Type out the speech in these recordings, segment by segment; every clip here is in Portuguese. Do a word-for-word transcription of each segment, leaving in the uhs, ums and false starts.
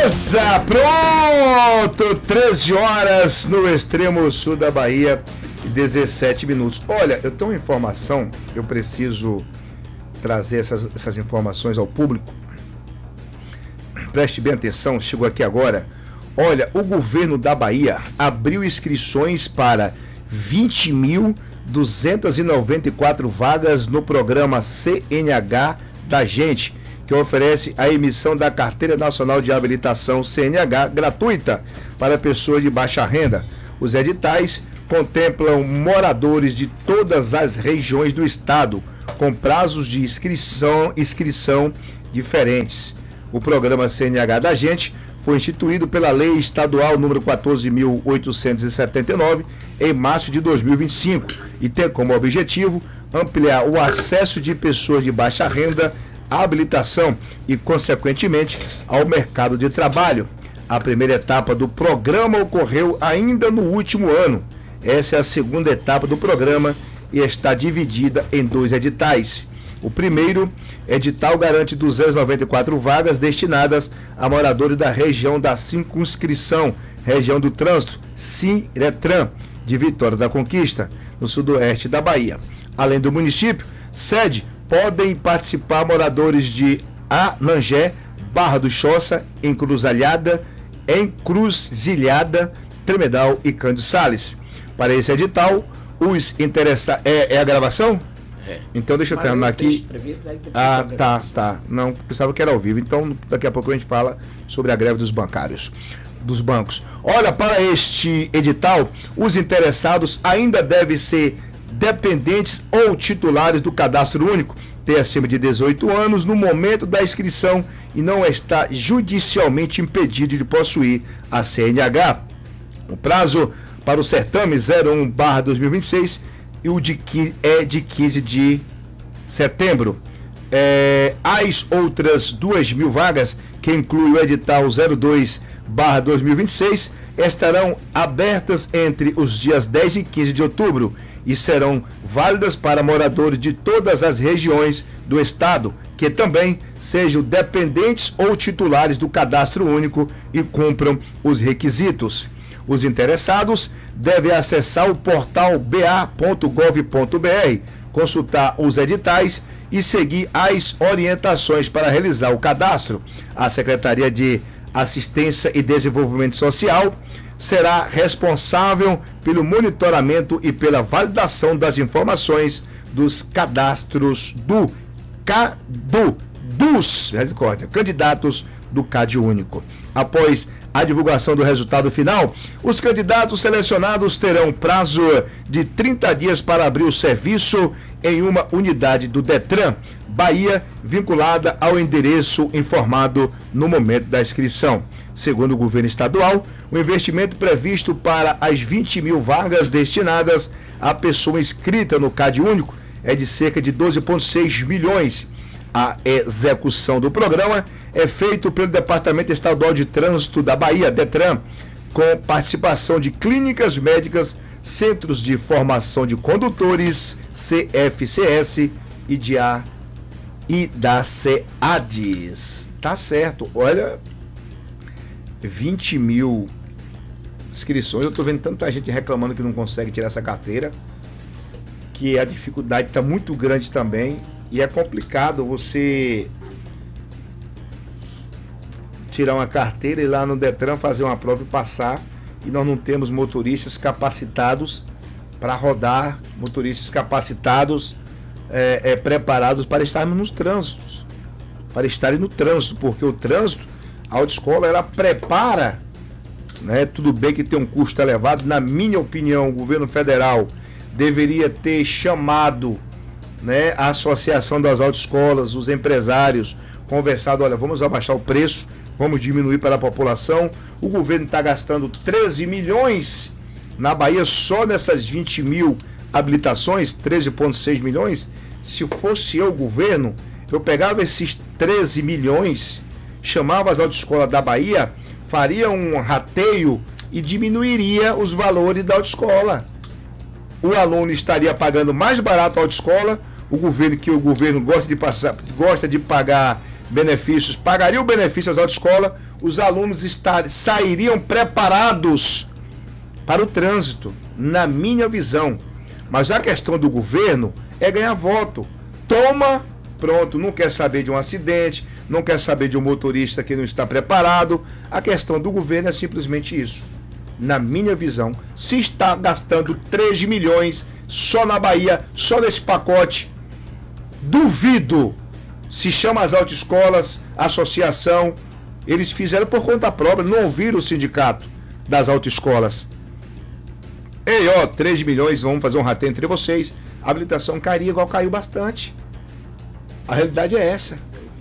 Beleza, pronto, treze horas no extremo sul da Bahia e dezessete minutos. Olha, eu tenho uma informação, eu preciso trazer essas, essas informações ao público. Preste bem atenção, chegou aqui agora. Olha, o governo da Bahia abriu inscrições para vinte mil duzentas e noventa e quatro vagas no programa C N H da Gente, que oferece a emissão da Carteira Nacional de Habilitação C N H gratuita para pessoas de baixa renda. Os editais contemplam moradores de todas as regiões do estado, com prazos de inscrição, inscrição diferentes. O programa C N H da Gente foi instituído pela Lei Estadual número quatorze mil oitocentos e setenta e nove em março de dois mil e vinte e cinco e tem como objetivo ampliar o acesso de pessoas de baixa renda à habilitação e, consequentemente, ao mercado de trabalho. A primeira etapa do programa ocorreu ainda no último ano. Essa é a segunda etapa do programa e está dividida em dois editais. O primeiro edital garante duzentas e noventa e quatro vagas destinadas a moradores da região da circunscrição, região do trânsito, Ciretran, de Vitória da Conquista, no sudoeste da Bahia. Além do município, sede podem participar moradores de Anangé, Barra do Choça, Encruzilhada, Encruzilhada, Tremedal e Cândido Sales. Para esse edital, os interessados... É, é a gravação? É. Então deixa eu terminar aqui. Ah, tá, tá. Não, pensava que era ao vivo. Então daqui a pouco a gente fala sobre a greve dos bancários, dos bancos. Olha, para este edital, os interessados ainda devem ser dependentes ou titulares do cadastro único, ter acima de dezoito anos no momento da inscrição e não está judicialmente impedido de possuir a C N H. O prazo para o certame zero um barra dois mil e vinte e seis e o de, é de quinze de setembro. É, as outras duas mil vagas, que inclui o edital zero dois barra dois mil e vinte e seis, estarão abertas entre os dias dez e quinze de outubro e serão válidas para moradores de todas as regiões do estado, que também sejam dependentes ou titulares do cadastro único e cumpram os requisitos. Os interessados devem acessar o portal b a ponto gov ponto b r, consultar os editais e seguir as orientações para realizar o cadastro. A Secretaria de Assistência e Desenvolvimento Social será responsável pelo monitoramento e pela validação das informações dos cadastros do CADU, dos candidatos do CAD único. Após a divulgação do resultado final, os candidatos selecionados terão prazo de trinta dias para abrir o serviço em uma unidade do Detran Bahia, vinculada ao endereço informado no momento da inscrição. Segundo o governo estadual, o investimento previsto para as vinte mil vagas destinadas à pessoa inscrita no CAD único é de cerca de doze vírgula seis milhões. A execução do programa é feita pelo Departamento Estadual de Trânsito da Bahia, Detran, com participação de clínicas médicas, centros de formação de condutores, C F C S e de A e da SEADES. Tá certo, olha, vinte mil inscrições. Eu tô vendo tanta gente reclamando que não consegue tirar essa carteira, que a dificuldade está muito grande também. E é complicado você tirar uma carteira e ir lá no Detran fazer uma prova e passar, e nós não temos motoristas capacitados para rodar, motoristas capacitados, é, é, preparados para estarmos nos trânsitos, para estarem no trânsito, porque o trânsito, a autoescola, ela prepara, né? Tudo bem que tem um custo elevado. Na minha opinião, o governo federal deveria ter chamado, né, a associação das autoescolas, os empresários, conversado, olha, vamos abaixar o preço, vamos diminuir para a população. O governo está gastando treze milhões na Bahia só nessas vinte mil habilitações, treze vírgula seis milhões. Se fosse eu o governo, eu pegava esses treze milhões, chamava as autoescolas da Bahia, faria um rateio e diminuiria os valores da autoescola. O aluno estaria pagando mais barato a autoescola, o governo, que o governo gosta de passar, gosta de pagar benefícios, pagaria o benefício às autoescolas, os alunos estar, sairiam preparados para o trânsito, na minha visão. Mas a questão do governo é ganhar voto. Toma, pronto, não quer saber de um acidente, não quer saber de um motorista que não está preparado. A questão do governo é simplesmente isso. Na minha visão, se está gastando três milhões só na Bahia, só nesse pacote, duvido, se chama as autoescolas, associação, eles fizeram por conta própria, não ouviram o sindicato das autoescolas. Ei, ó, três milhões, vamos fazer um rateio entre vocês. A habilitação cairia igual caiu bastante. A realidade é essa.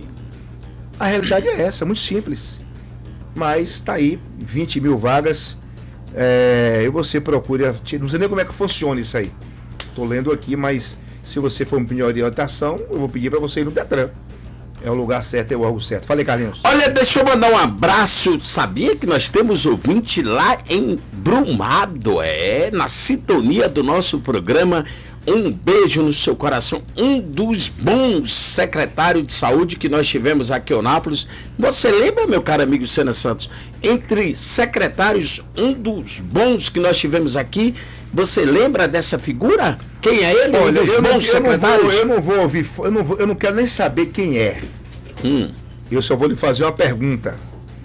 A realidade é essa, muito simples. Mas tá aí, vinte mil vagas. É, e você procura, não sei nem como é que funciona isso aí. Tô lendo aqui, mas se você for me pedir orientação, eu vou pedir para você ir no Detran. É o lugar certo, é o órgão certo. Falei, Carlinhos. Olha, deixa eu mandar um abraço. Sabia que nós temos ouvinte lá em Brumado, é, na sintonia do nosso programa. Um beijo no seu coração. Um dos bons secretários de saúde que nós tivemos aqui em Eunápolis. Você lembra, meu caro amigo Sena Santos? Entre secretários, um dos bons que nós tivemos aqui. Você lembra dessa figura? Quem é ele? Olha, um dos eu bons não, secretários? Eu não vou, eu não vou ouvir, eu não, vou, eu não quero nem saber quem é. Hum. Eu só vou lhe fazer uma pergunta.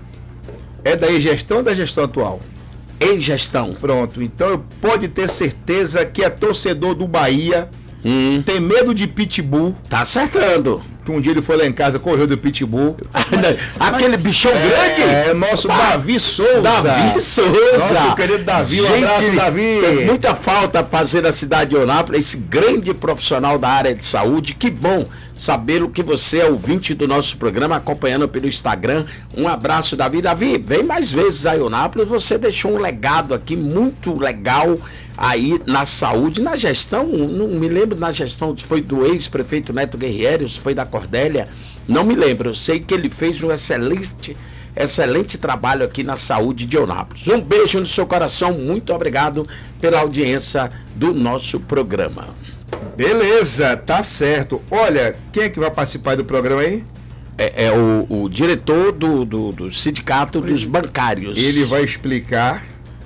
É da gestão ou da gestão atual? Em gestão. Pronto, então pode ter certeza que é torcedor do Bahia, hum. tem medo de pitbull. Tá acertando. Que um dia ele foi lá em casa, correu do pitbull. Aquele bichão é, grande? É, nosso bah, Davi Souza. Davi Souza. Nosso querido Davi, Gente, um abraço, Davi. Tem muita falta fazer na cidade de Eunápolis, esse grande profissional da área de saúde. Que bom saber o que você é ouvinte do nosso programa, acompanhando pelo Instagram. Um abraço, Davi. Davi, vem mais vezes a Eunápolis. Você deixou um legado aqui muito legal aí na saúde, na gestão. Não me lembro na gestão, foi do ex-prefeito Neto Guerreiro, se foi da Cordélia, não me lembro. Eu sei que ele fez um excelente, excelente trabalho aqui na saúde de Eunápolis. Um beijo no seu coração, muito obrigado pela audiência do nosso programa. Beleza, tá certo. Olha, quem é que vai participar do programa aí? É, é o, o diretor do, do, do Sindicato dos Bancários. Ele vai explicar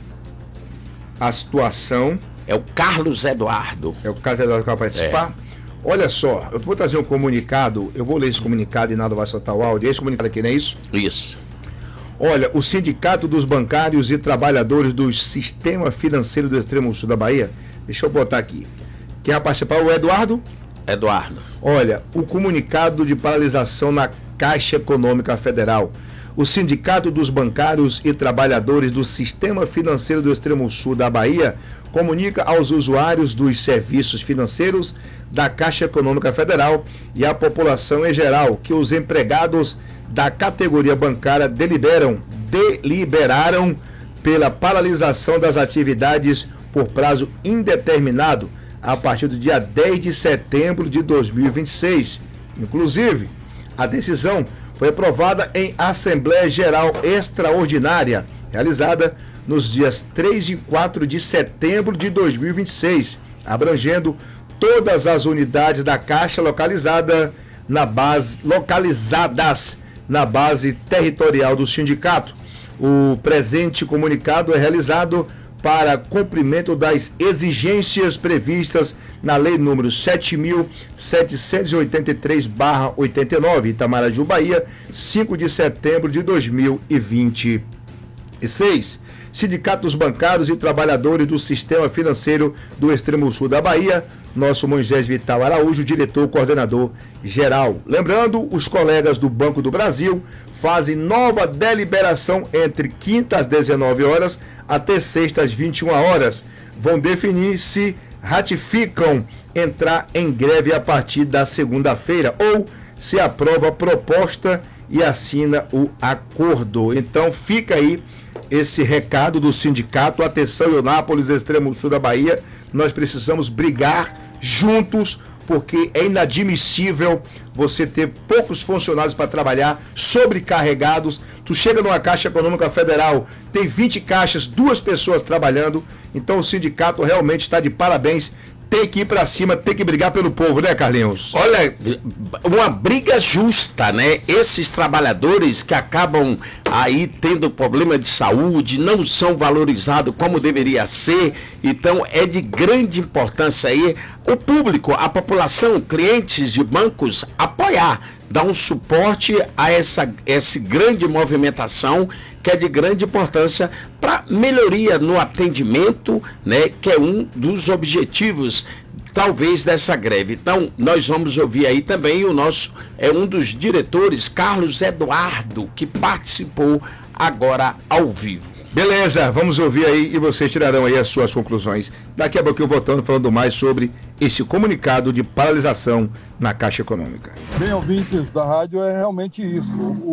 a situação. É o Carlos Eduardo. É o Carlos Eduardo que vai participar? É. Olha só, eu vou trazer um comunicado, eu vou ler esse comunicado e nada vai soltar o áudio. Esse comunicado aqui, não é isso? Isso. Olha, o Sindicato dos Bancários e Trabalhadores do Sistema Financeiro do Extremo Sul da Bahia, deixa eu botar aqui. Quem vai participar é o Eduardo? Eduardo. Olha, o comunicado de paralisação na Caixa Econômica Federal. O Sindicato dos Bancários e Trabalhadores do Sistema Financeiro do Extremo Sul da Bahia comunica aos usuários dos serviços financeiros da Caixa Econômica Federal e à população em geral que os empregados da categoria bancária deliberam, deliberaram pela paralisação das atividades por prazo indeterminado a partir do dia dez de setembro de dois mil e vinte e seis. Inclusive, a decisão foi aprovada em Assembleia Geral Extraordinária, realizada nos dias três e quatro de setembro de dois mil e vinte e seis, abrangendo todas as unidades da Caixa localizada na base, localizadas na base territorial do sindicato. O presente comunicado é realizado para cumprimento das exigências previstas na Lei número sete mil setecentos e oitenta e três barra oitenta e nove, Itamaraju, Bahia, cinco de setembro de dois mil e vinte e seis. Sindicato dos Bancários e Trabalhadores do Sistema Financeiro do Extremo Sul da Bahia, nosso Moisés Vital Araújo, diretor coordenador geral. Lembrando, os colegas do Banco do Brasil fazem nova deliberação entre quinta às dezenove horas até sexta às vinte e uma horas. Vão definir se ratificam entrar em greve a partir da segunda-feira ou se aprova a proposta e assina o acordo. Então fica aí esse recado do sindicato. Atenção, Eunápolis, Extremo Sul da Bahia, nós precisamos brigar juntos, porque é inadmissível você ter poucos funcionários para trabalhar, sobrecarregados. Tu chega numa Caixa Econômica Federal, tem vinte caixas, duas pessoas trabalhando. Então o sindicato realmente está de parabéns, tem que ir pra cima, tem que brigar pelo povo, né, Carlinhos? Olha, uma briga justa, né? Esses trabalhadores que acabam aí tendo problema de saúde, não são valorizados como deveria ser, então é de grande importância aí o público, a população, clientes de bancos apoiar, dar um suporte a essa, essa grande movimentação que é de grande importância para melhoria no atendimento, né, que é um dos objetivos, talvez, dessa greve. Então, nós vamos ouvir aí também o nosso, é um dos diretores, Carlos Eduardo, que participou agora ao vivo. Beleza, vamos ouvir aí e vocês tirarão aí as suas conclusões. Daqui a pouquinho voltando, falando mais sobre esse comunicado de paralisação na Caixa Econômica. Bem, ouvintes da rádio, é realmente isso.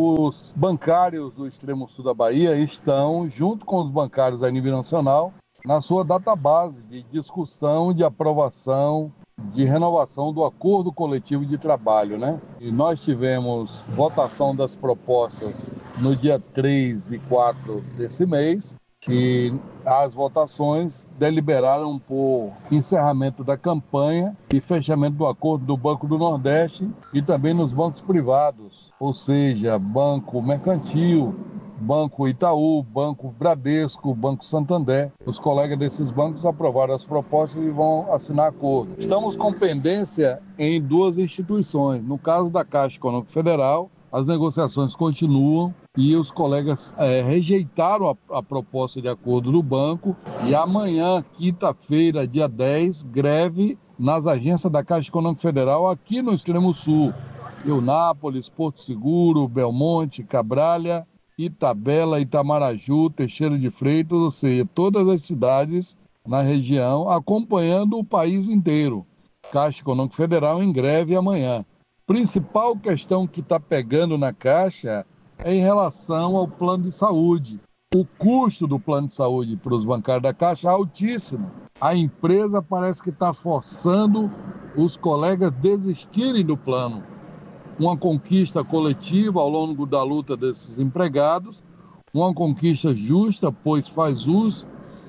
Os bancários do extremo sul da Bahia estão, junto com os bancários a nível nacional, na sua database de discussão, de aprovação, de renovação do acordo coletivo de trabalho, né? E nós tivemos votação das propostas no dia três e quatro desse mês, e as votações deliberaram por encerramento da campanha e fechamento do acordo do Banco do Nordeste e também nos bancos privados, ou seja, Banco Mercantil, Banco Itaú, Banco Bradesco, Banco Santander. Os colegas desses bancos aprovaram as propostas e vão assinar acordo. Estamos com pendência em duas instituições. No caso da Caixa Econômica Federal, as negociações continuam e os colegas é, rejeitaram a, a proposta de acordo do banco. E amanhã, quinta-feira, dia dez, greve nas agências da Caixa Econômica Federal aqui no extremo sul. Eunápolis, Porto Seguro, Belmonte, Cabralha, Itabela, Itamaraju, Teixeira de Freitas, ou seja, todas as cidades na região, acompanhando o país inteiro. Caixa Econômica Federal em greve amanhã. Principal questão que está pegando na Caixa é em relação ao plano de saúde. O custo do plano de saúde para os bancários da Caixa é altíssimo. A empresa parece que está forçando os colegas a desistirem do plano. Uma conquista coletiva ao longo da luta desses empregados, uma conquista justa, pois faz uso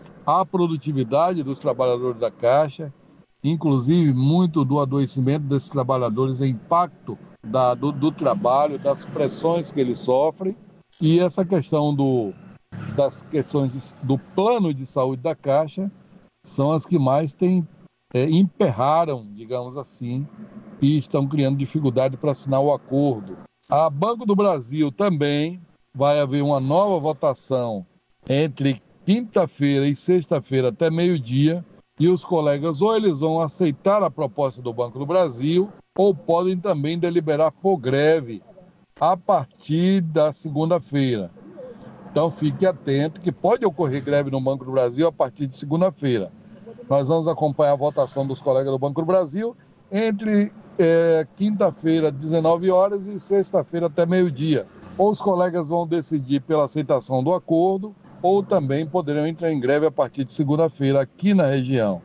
à produtividade dos trabalhadores da Caixa, inclusive muito do adoecimento desses trabalhadores, é impacto da, do, do trabalho, das pressões que eles sofrem, e essa questão do, das questões de, do plano de saúde da Caixa são as que mais têm, é, emperraram, digamos assim, e estão criando dificuldade para assinar o acordo. A Banco do Brasil também vai haver uma nova votação entre quinta-feira e sexta-feira até meio-dia, e os colegas ou eles vão aceitar a proposta do Banco do Brasil ou podem também deliberar por greve a partir da segunda-feira. Então fique atento que pode ocorrer greve no Banco do Brasil a partir de segunda-feira. Nós vamos acompanhar a votação dos colegas do Banco do Brasil entre é, quinta-feira, dezenove horas, e sexta-feira até meio-dia. Ou os colegas vão decidir pela aceitação do acordo, ou também poderão entrar em greve a partir de segunda-feira aqui na região.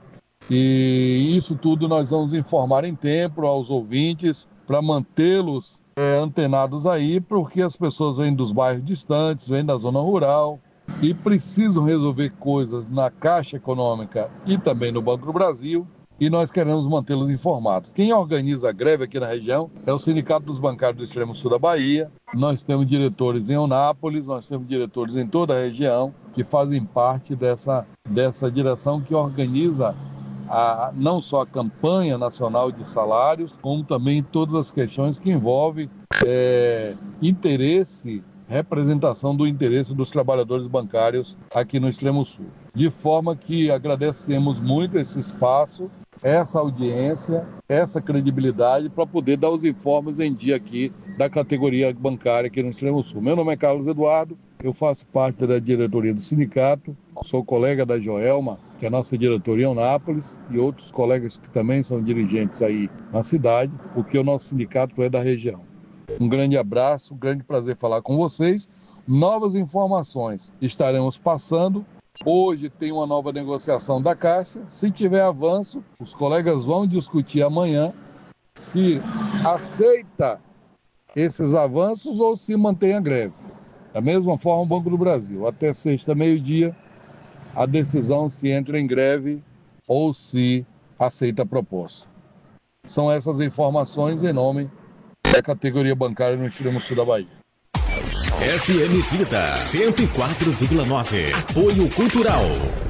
E isso tudo nós vamos informar em tempo aos ouvintes para mantê-los é, antenados aí, porque as pessoas vêm dos bairros distantes, vêm da zona rural e precisam resolver coisas na Caixa Econômica e também no Banco do Brasil, e nós queremos mantê-los informados. Quem organiza a greve aqui na região é o Sindicato dos Bancários do Extremo Sul da Bahia. Nós temos diretores em Eunápolis, nós temos diretores em toda a região que fazem parte dessa, dessa direção que organiza a, não só a campanha nacional de salários, como também todas as questões que envolvem é, interesse, representação do interesse dos trabalhadores bancários aqui no Extremo Sul. De forma que agradecemos muito esse espaço, essa audiência, essa credibilidade para poder dar os informes em dia aqui da categoria bancária aqui no Extremo Sul. Meu nome é Carlos Eduardo, eu faço parte da diretoria do sindicato, sou colega da Joelma, que é a nossa diretoria em Eunápolis, e outros colegas que também são dirigentes aí na cidade, porque o nosso sindicato é da região. Um grande abraço, um grande prazer falar com vocês. Novas informações estaremos passando. Hoje tem uma nova negociação da Caixa. Se tiver avanço, os colegas vão discutir amanhã se aceita esses avanços ou se mantém a greve. Da mesma forma, o Banco do Brasil. Até sexta, meio-dia, a decisão se entra em greve ou se aceita a proposta. São essas informações em nome da categoria bancária no extremo sul da Bahia. F M Vida cento e quatro vírgula nove. Apoio Cultural.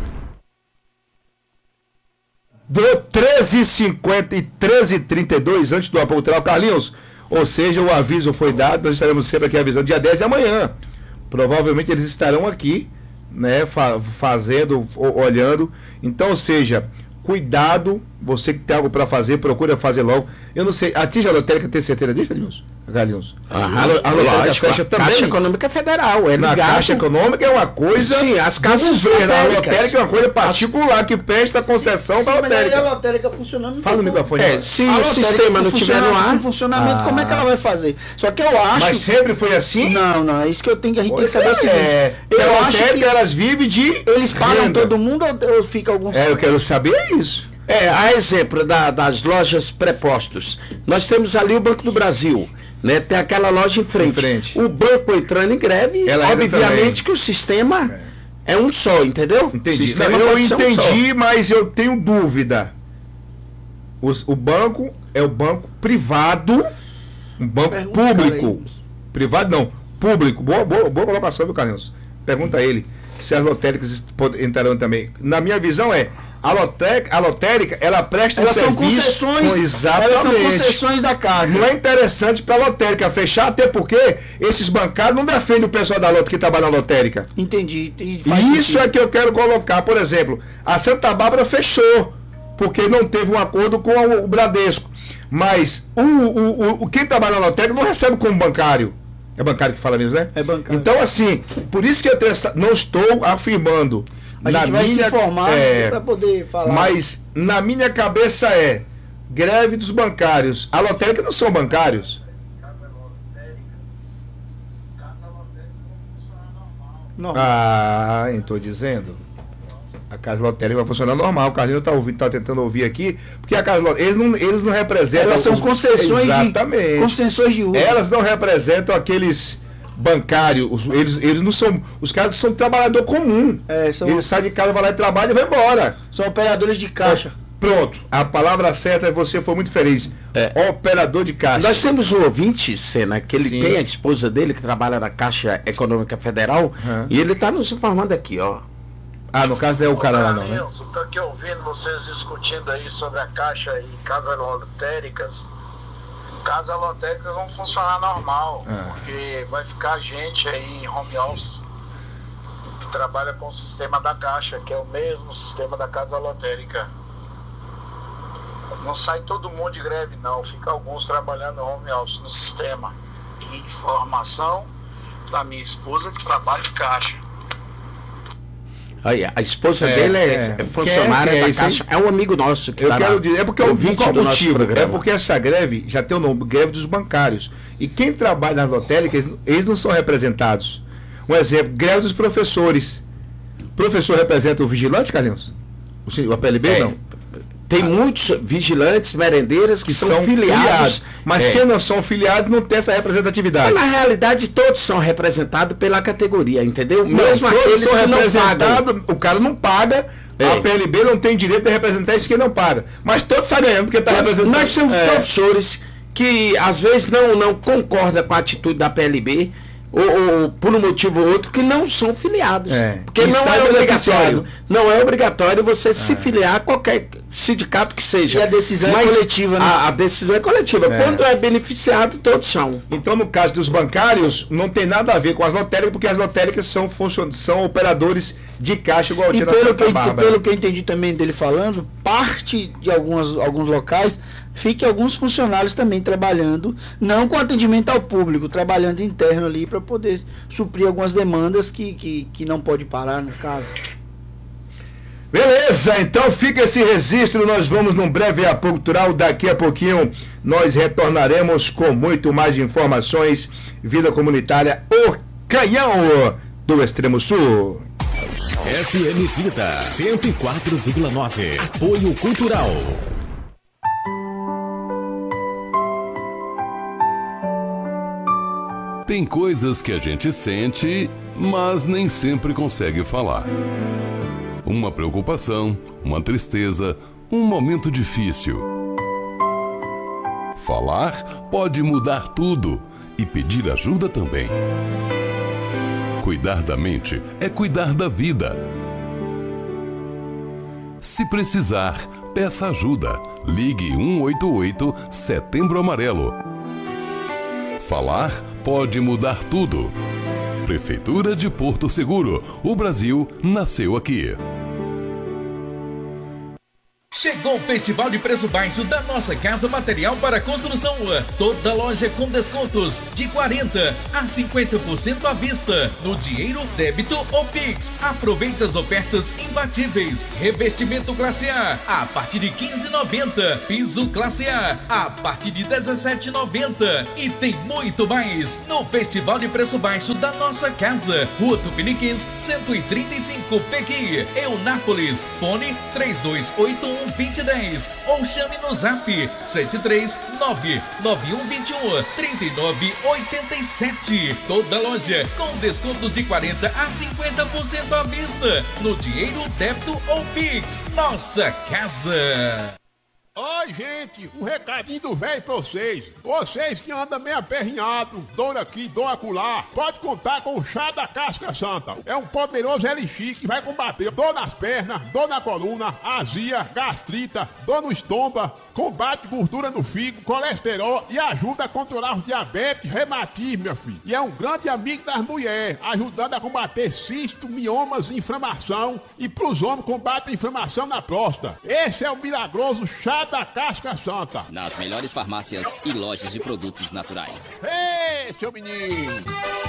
Do treze e cinquenta e treze e trinta e dois, antes do apoio cultural, Carlinhos. Ou seja, o aviso foi dado, nós estaremos sempre aqui avisando, dia dez de amanhã. Provavelmente eles estarão aqui, né, fa- fazendo, olhando. Então, ou seja, cuidado, você que tem algo para fazer, procura fazer logo. Eu não sei, atinge a lotérica, tem certeza disso, Carlinhos? Carlinhos. Ah, a, lo- a lotérica fecha também. Caixa Econômica Federal, é Na ligado. Caixa Econômica é uma coisa. Sim, as caixas A lotéricas. lotérica é uma coisa particular que presta concessão da Mas aí a lotérica. lotérica funcionando. Fala no tem microfone. É, se A o lotérica sistema não funciona- tiver no ar, em funcionamento, Ah. como é que ela vai fazer? Só que eu acho. Mas sempre foi assim? Não, não, é isso que eu tenho que a gente Pois tem que saber. o seguinte, é. eu a acho lotérica, que elas vivem de eles pagam renda. todo mundo ou, ou fica alguns. É, eu quero saber isso. É, a exemplo da- das lojas pré-postos, nós temos ali o Banco do Brasil, né? Tem aquela loja em frente. Em frente. O banco entrando em greve, Ela entra obviamente também. que o sistema é, um só, entendeu? Entendi. O sistema Não, eu pode ser um só. entendi, mas eu tenho dúvida. Os- o banco é o banco privado, um banco Pergunta, público. cara, Privado não, público. Boa, boa, boa colocação, viu, Carlinhos? Pergunta a ele se as lotéricas pod- entrarão também. Na minha visão é, a lotérica, a lotérica ela presta Elas um são serviço... concessões. com- Exatamente. Elas são concessões da Caixa. Não é interessante para a lotérica fechar, até porque esses bancários não defendem o pessoal da lotérica que trabalha na lotérica. Entendi. e faz Isso sentido. é que eu quero colocar. Por exemplo, a Santa Bárbara fechou, porque não teve um acordo com o, o Bradesco. Mas o, o, o, o- quem trabalha na lotérica não recebe como bancário. É bancário que fala mesmo, né? É bancário. Então, assim, por isso que eu tenho essa, não estou afirmando. A na gente vai se minha- informar é, para poder falar. Mas na minha cabeça é greve dos bancários. A lotérica não são bancários. Não. Ah, estou dizendo. A casa lotérica vai funcionar normal. O Carlinhos está ouvindo, tá tentando ouvir aqui, porque a casa lotérica, eles não, eles não representam. Elas são os- concessões de- Exatamente. concessões de uso. Elas não representam aqueles bancários. os- eles, eles não são. Os caras são trabalhador comum. É, são- Eles saem de casa, vai lá e trabalham e vai embora. São operadores de caixa. Pronto. A palavra certa, você foi muito feliz. É. Operador de caixa. Nós temos um ouvinte, Sena, que ele Sim. tem a esposa dele que trabalha na Caixa Econômica Federal, Uhum. e ele está nos informando aqui, ó. Ah, no caso não é o cara lá não, né? Carlinhos, eu tô aqui ouvindo vocês discutindo aí sobre a Caixa e casas lotéricas. Casas lotéricas vão funcionar normal, Ah. porque vai ficar gente aí em home office que trabalha com o sistema da Caixa, que é o mesmo sistema da casa lotérica. Não sai todo mundo de greve não, fica alguns trabalhando home office no sistema. Informação da minha esposa que trabalha em Caixa. Aí, a esposa É, dele é, é. é funcionária Quem é- quem é da esse aí? Caixa. É um amigo nosso que Eu tá quero lá, dizer, é porque o ouvinte qual do nosso motivo? programa. É porque essa greve já tem o nome, greve dos bancários. E quem trabalha nas lotéricas, eles não são representados. Um exemplo, greve dos professores. O professor representa o vigilante, Carlinhos? O, sin- o A P L B, É, não? Tem muitos vigilantes, merendeiras que, Que são, filiados. Mas É. quem não são filiados não tem essa representatividade. Mas, na realidade, todos são representados pela categoria, entendeu? Não, Mesmo todos aqueles são que não pagam. representados, o cara não paga, É. a P L B não tem direito de representar esse que não paga. Mas todos saem ganhando porque está Nós, representando. nós temos É. professores que às vezes não, não concordam com a atitude da P L B, ou, ou por um motivo ou outro, que não são filiados. É. Porque E não sai é beneficiário. obrigatório. Não é obrigatório você se filiar a qualquer sindicato que seja. E a decisão é Mas coletiva, né? A, a decisão é coletiva. É. Quando é beneficiado, todos são. Então, no caso dos bancários, não tem nada a ver com as lotéricas, porque as lotéricas são, funcion... são operadores de caixa igual E tinha na pelo Santa que, Bárbara. pelo que eu entendi também dele falando, parte de algumas, alguns locais fique alguns funcionários também trabalhando, não com atendimento ao público, trabalhando interno ali para poder suprir algumas demandas que, que, que não pode parar no caso. Beleza, então fica esse registro, nós vamos num breve apoio cultural, daqui a pouquinho nós retornaremos com muito mais informações, vida comunitária, o canhão do Extremo Sul. F M Vida cento e quatro vírgula nove. Apoio Cultural. Tem coisas que a gente sente, mas nem sempre consegue falar. Uma preocupação, uma tristeza, um momento difícil. Falar pode mudar tudo e pedir ajuda também. Cuidar da mente é cuidar da vida. Se precisar, peça ajuda. Ligue um oito oito Setembro Amarelo. Falar pode mudar tudo. Prefeitura de Porto Seguro. O Brasil nasceu aqui. Chegou o Festival de Preço Baixo da Nossa Casa Material para Construção. Toda loja com descontos de quarenta a cinquenta por cento à vista, no dinheiro, débito ou Pix. Aproveite as ofertas imbatíveis. Revestimento classe A a partir de quinze reais e noventa centavos. Piso classe A a partir de dezessete reais e noventa centavos. E tem muito mais no Festival de Preço Baixo da Nossa Casa. Rua Tupiniquins, cento e trinta e cinco, Pequi, Eunápolis. Fone três dois oito um vinte dez ou chame no zap sete três nove nove um dois um três nove oito sete. Toda loja com descontos de quarenta a cinquenta por cento à vista, no dinheiro, débito ou Pix. Nossa Casa. Oi, gente, um recadinho do velho pra vocês. Vocês que andam meio aperrinhados, dor aqui, dor acolá, pode contar com o chá da casca santa. É um poderoso elixir que vai combater dor nas pernas, dor na coluna, azia, gastrita, dor no estômago, combate gordura no fígado, colesterol e ajuda a controlar os diabetes, reumatismo, meu filho. E é um grande amigo das mulheres, ajudando a combater cisto, miomas, inflamação, e pros homens combate a inflamação na próstata. Esse é o milagroso chá da casca santa. Nas melhores farmácias e lojas de produtos naturais. Ei, seu menino!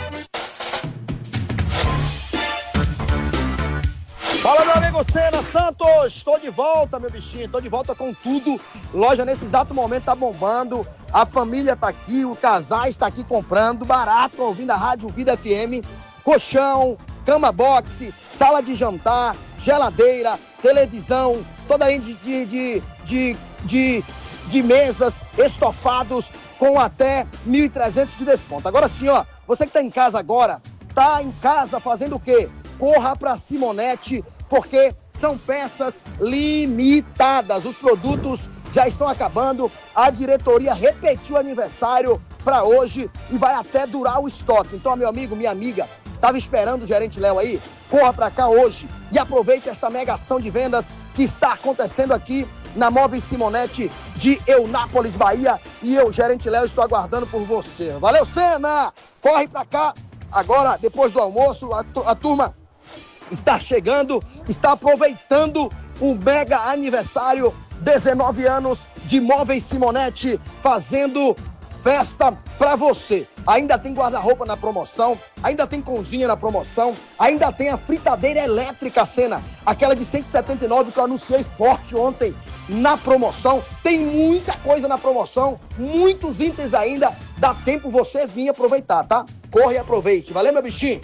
Fala, meu amigo Senna Santos! Estou de volta, meu bichinho. Estou de volta com tudo. Loja nesse exato momento tá bombando. A família tá aqui, o casal está aqui comprando barato, ouvindo a Rádio Vida F M. Colchão, cama boxe, sala de jantar, geladeira, televisão, toda aí de, de, de, de, de, de mesas, estofados com até mil e trezentos de desconto. Agora sim, ó, você que tá em casa agora, tá em casa fazendo o quê? Corra pra Simonete, porque são peças limitadas. Os produtos já estão acabando. A diretoria repetiu o aniversário para hoje e vai até durar o estoque. Então, meu amigo, minha amiga, tava esperando o gerente Léo aí? Corra para cá hoje e aproveite esta mega ação de vendas que está acontecendo aqui na Móveis Simonete de Eunápolis, Bahia. E eu, gerente Léo, estou aguardando por você. Valeu, Senna! Corre para cá. Agora, depois do almoço, a, a turma está chegando, está aproveitando o mega aniversário, dezenove anos de Móveis Simonete, fazendo festa pra você. Ainda tem guarda-roupa na promoção, ainda tem cozinha na promoção, ainda tem a fritadeira elétrica, Senna, aquela de cento e setenta e nove que eu anunciei forte ontem na promoção. Tem muita coisa na promoção, muitos itens ainda, dá tempo você vir aproveitar, tá? Corre e aproveite. Valeu, meu bichinho!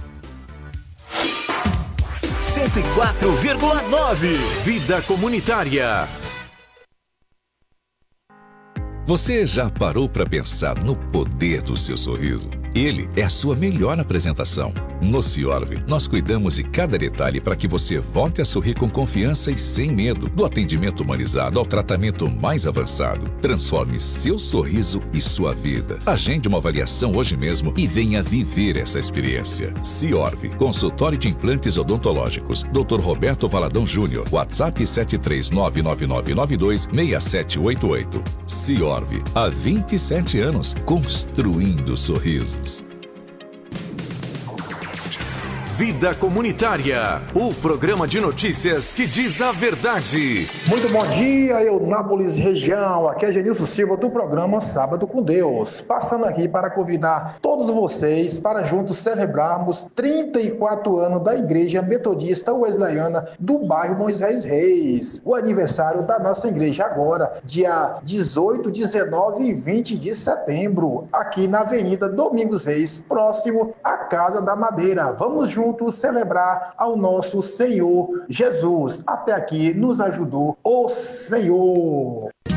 cento e quatro vírgula nove Vida Comunitária. Você já parou para pensar no poder do seu sorriso? Ele é a sua melhor apresentação. No Ciorv, nós cuidamos de cada detalhe para que você volte a sorrir com confiança e sem medo. Do atendimento humanizado ao tratamento mais avançado. Transforme seu sorriso e sua vida. Agende uma avaliação hoje mesmo e venha viver essa experiência. Ciorv, consultório de implantes odontológicos. doutor Roberto Valadão Júnior. WhatsApp sete três nove nove nove nove dois seis sete oito oito. Ciorv, há vinte e sete anos, construindo sorrisos. Vida Comunitária, o programa de notícias que diz a verdade. Muito bom dia, Eunápolis região. Aqui é Genilson Silva do programa Sábado com Deus. Passando aqui para convidar todos vocês para juntos celebrarmos trinta e quatro anos da Igreja Metodista Wesleyana do bairro Moisés Reis. O aniversário da nossa igreja agora, dia dezoito, dezenove e vinte de setembro, aqui na Avenida Domingos Reis, próximo à Casa da Madeira. Vamos juntos juntos celebrar ao nosso Senhor Jesus. Até aqui nos ajudou o Senhor.